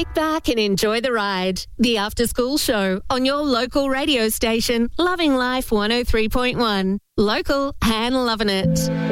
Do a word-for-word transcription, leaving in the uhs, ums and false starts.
Kick back and enjoy the ride. The After School Show on your local radio station, Loving Life one oh three point one. Local and loving it.